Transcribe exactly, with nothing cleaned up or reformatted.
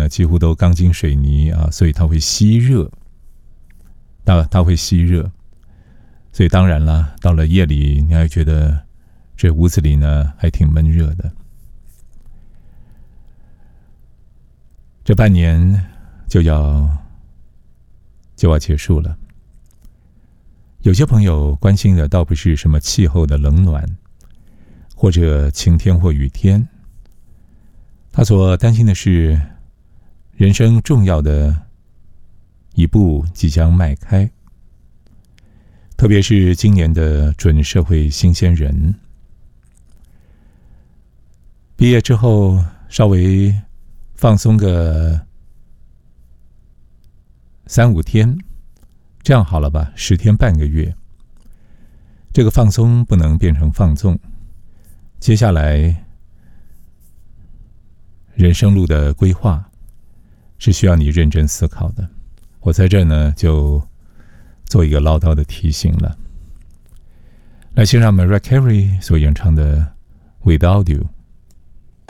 呢几乎都钢筋水泥啊，所以它会吸热，它它会吸热，所以当然啦，到了夜里你还觉得这屋子里呢还挺闷热的。这半年就要就要结束了。有些朋友关心的倒不是什么气候的冷暖，或者晴天或雨天，他所担心的是人生重要的一步即将迈开，特别是今年的准社会新鲜人，毕业之后稍微放松个三五天，这样好了吧，十天半个月。这个放松不能变成放纵，接下来人生路的规划是需要你认真思考的。我在这呢就做一个唠叨的提醒了。来欣赏 Mariah Carey 所演唱的 Without You。